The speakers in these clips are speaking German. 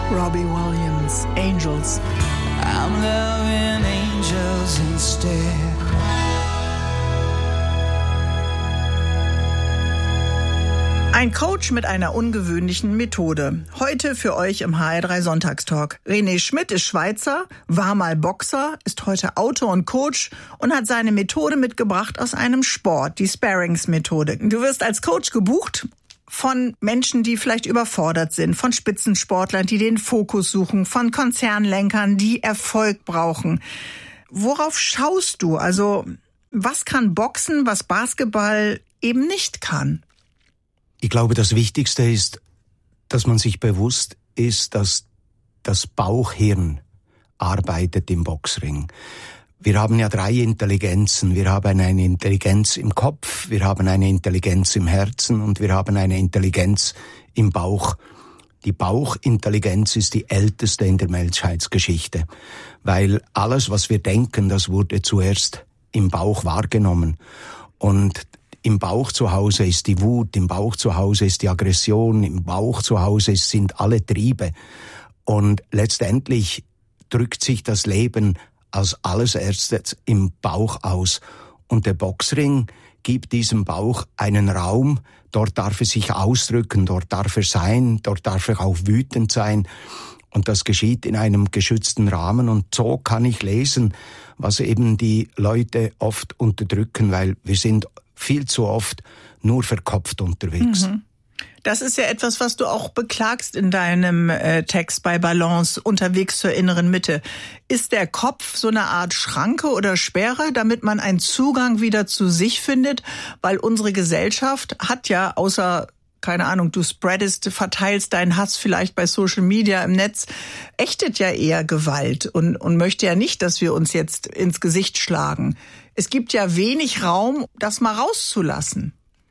Robbie Williams, Angels. I'm loving angels instead. Ein Coach mit einer ungewöhnlichen Methode. Heute für euch im HR3 Sonntagstalk. René Schmidt ist Schweizer, war mal Boxer, ist heute Autor und Coach und hat seine Methode mitgebracht aus einem Sport, die Sparringsmethode. Du wirst als Coach gebucht von Menschen, die vielleicht überfordert sind, von Spitzensportlern, die den Fokus suchen, von Konzernlenkern, die Erfolg brauchen. Worauf schaust du? Also, was kann Boxen, was Basketball eben nicht kann? Ich glaube, das Wichtigste ist, dass man sich bewusst ist, dass das Bauchhirn arbeitet im Boxring. Wir haben ja 3 Intelligenzen. Wir haben eine Intelligenz im Kopf, wir haben eine Intelligenz im Herzen und wir haben eine Intelligenz im Bauch. Die Bauchintelligenz ist die älteste in der Menschheitsgeschichte, weil alles, was wir denken, das wurde zuerst im Bauch wahrgenommen. Und im Bauch zu Hause ist die Wut, im Bauch zu Hause ist die Aggression, im Bauch zu Hause sind alle Triebe. Und letztendlich drückt sich das Leben als alles erstes im Bauch aus. Und der Boxring gibt diesem Bauch einen Raum, dort darf er sich ausdrücken, dort darf er sein, dort darf er auch wütend sein. Und das geschieht in einem geschützten Rahmen. Und so kann ich lesen, was eben die Leute oft unterdrücken, weil wir sind viel zu oft nur verkopft unterwegs. Das ist ja etwas, was du auch beklagst in deinem Text bei Balance, unterwegs zur inneren Mitte. Ist der Kopf so eine Art Schranke oder Sperre, damit man einen Zugang wieder zu sich findet? Weil unsere Gesellschaft hat ja außer, keine Ahnung, du verteilst deinen Hass vielleicht bei Social Media im Netz, ächtet ja eher Gewalt und möchte ja nicht, dass wir uns jetzt ins Gesicht schlagen. Es gibt ja wenig Raum, das mal rauszulassen.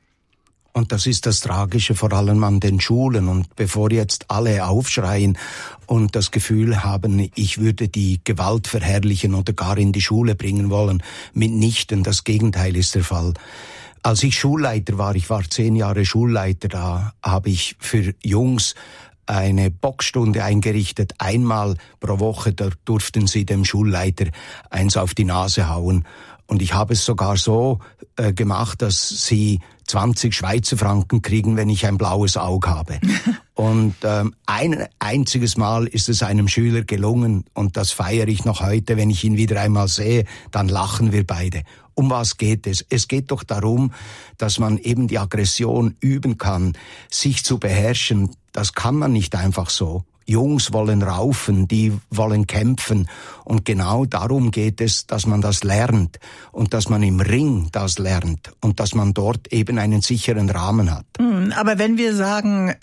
Und das ist das Tragische, vor allem an den Schulen. Und bevor jetzt alle aufschreien und das Gefühl haben, ich würde die Gewalt verherrlichen oder gar in die Schule bringen wollen, mitnichten, das Gegenteil ist der Fall. Als ich Schulleiter war, ich war 10 Jahre Schulleiter, da habe ich für Jungs eine Boxstunde eingerichtet. Einmal pro Woche, da durften sie dem Schulleiter eins auf die Nase hauen. Und ich habe es sogar so gemacht, dass sie 20 Schweizer Franken kriegen, wenn ich ein blaues Auge habe. Und ein einziges Mal ist es einem Schüler gelungen und das feiere ich noch heute, wenn ich ihn wieder einmal sehe, dann lachen wir beide. Um was geht es? Es geht doch darum, dass man eben die Aggression üben kann, sich zu beherrschen. Das kann man nicht einfach so. Jungs wollen raufen, die wollen kämpfen. Und genau darum geht es, dass man das lernt und dass man im Ring das lernt und dass man dort eben einen sicheren Rahmen hat. Aber wenn wir sagen,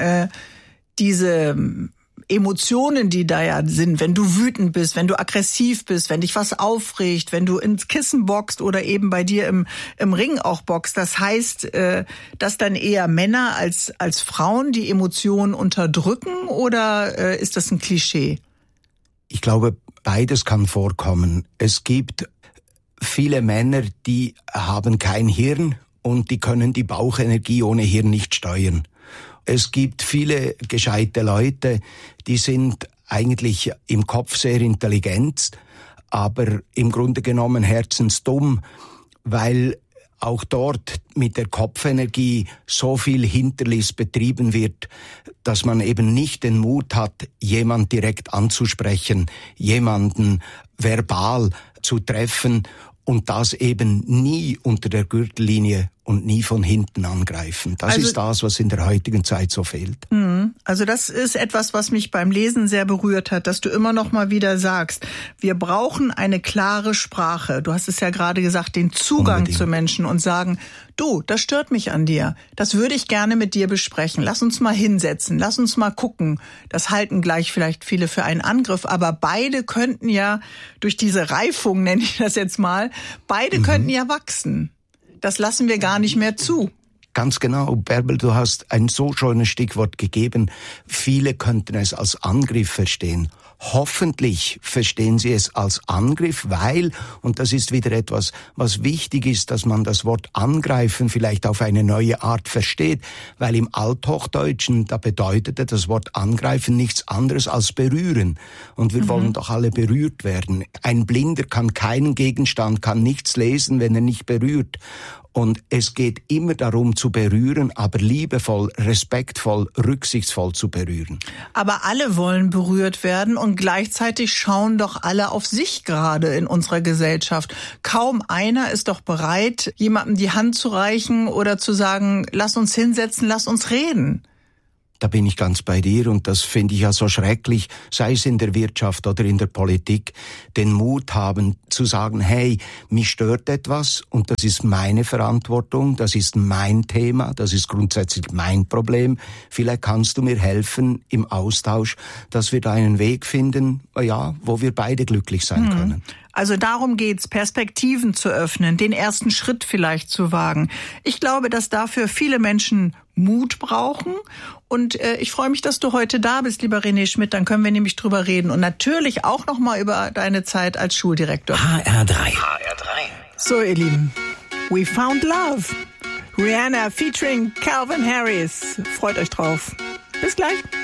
diese Emotionen, die da ja sind, wenn du wütend bist, wenn du aggressiv bist, wenn dich was aufregt, wenn du ins Kissen boxt oder eben bei dir im Ring auch boxt, das heißt, dass dann eher Männer als Frauen die Emotionen unterdrücken oder ist das ein Klischee? Ich glaube, beides kann vorkommen. Es gibt viele Männer, die haben kein Hirn und die können die Bauchenergie ohne Hirn nicht steuern. Es gibt viele gescheite Leute, die sind eigentlich im Kopf sehr intelligent, aber im Grunde genommen herzensdumm, weil auch dort mit der Kopfenergie so viel Hinterlist betrieben wird, dass man eben nicht den Mut hat, jemanden direkt anzusprechen, jemanden verbal zu treffen und das eben nie unter der Gürtellinie und nie von hinten angreifen. Das ist das, was in der heutigen Zeit so fehlt. Also das ist etwas, was mich beim Lesen sehr berührt hat, dass du immer noch mal wieder sagst, wir brauchen eine klare Sprache. Du hast es ja gerade gesagt, den Zugang zu Menschen und sagen, du, das stört mich an dir. Das würde ich gerne mit dir besprechen. Lass uns mal hinsetzen. Lass uns mal gucken. Das halten gleich vielleicht viele für einen Angriff, aber beide könnten ja durch diese Reifung, nenne ich das jetzt mal, beide könnten ja wachsen. Das lassen wir gar nicht mehr zu. Ganz genau, Bärbel, du hast ein so schönes Stichwort gegeben. Viele könnten es als Angriff verstehen. Hoffentlich verstehen sie es als Angriff, weil, und das ist wieder etwas, was wichtig ist, dass man das Wort angreifen vielleicht auf eine neue Art versteht, weil im Althochdeutschen, da bedeutete das Wort angreifen nichts anderes als berühren. Und wir wollen doch alle berührt werden. Ein Blinder kann keinen Gegenstand, kann nichts lesen, wenn er nicht berührt. Und es geht immer darum zu berühren, aber liebevoll, respektvoll, rücksichtsvoll zu berühren. Aber alle wollen berührt werden und gleichzeitig schauen doch alle auf sich gerade in unserer Gesellschaft. Kaum einer ist doch bereit, jemandem die Hand zu reichen oder zu sagen, lass uns hinsetzen, lass uns reden. Da bin ich ganz bei dir und das finde ich ja so schrecklich, sei es in der Wirtschaft oder in der Politik, den Mut haben zu sagen, hey, mich stört etwas und das ist meine Verantwortung, das ist mein Thema, das ist grundsätzlich mein Problem. Vielleicht kannst du mir helfen im Austausch, dass wir da einen Weg finden, ja, wo wir beide glücklich sein können. Also darum geht's, Perspektiven zu öffnen, den ersten Schritt vielleicht zu wagen. Ich glaube, dass dafür viele Menschen Mut brauchen. Und ich freue mich, dass du heute da bist, lieber René Schmidt. Dann können wir nämlich drüber reden. Und natürlich auch noch mal über deine Zeit als Schuldirektor. HR3. So, ihr Lieben, We Found Love. Rihanna featuring Calvin Harris. Freut euch drauf. Bis gleich.